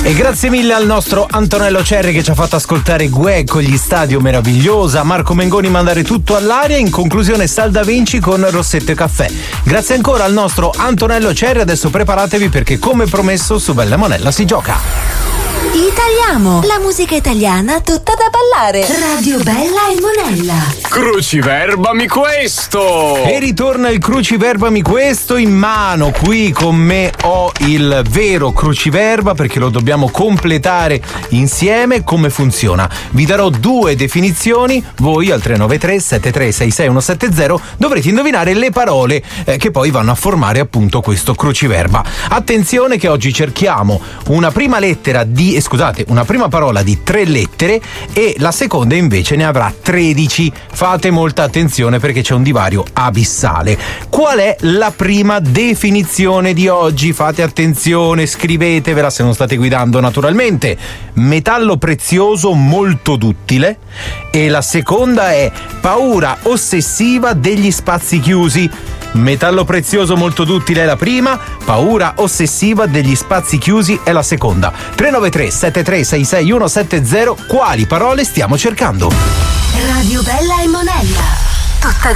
E grazie mille al nostro Antonello Cerri che ci ha fatto ascoltare Guè con gli Stadio meravigliosa, Marco Mengoni mandare tutto all'aria, in conclusione Sal Da Vinci con Rossetto e Caffè. Grazie ancora al nostro Antonello Cerri, adesso preparatevi perché come promesso su Bella Monella si gioca. Italiamo, la musica italiana tutta da ballare. Radio Bella e Monella. Cruciverbami questo! E ritorna il Cruciverbami questo in mano. Qui con me ho il vero cruciverba perché lo dobbiamo completare insieme. Come funziona? Vi darò due definizioni, voi al 393 7366 170 dovrete indovinare le parole che poi vanno a formare appunto questo cruciverba. Attenzione che oggi cerchiamo una prima parola di 3 lettere e la seconda invece ne avrà 13. Fate molta attenzione perché c'è un divario abissale. Qual è la prima definizione di oggi? Fate attenzione, scrivetevela se non state guidando naturalmente. Metallo prezioso molto duttile. E la seconda è paura ossessiva degli spazi chiusi. Metallo prezioso molto duttile è la prima, paura ossessiva degli spazi chiusi è la seconda. 393 7366 170, quali parole stiamo cercando? Radio Bella e Monella. Tutta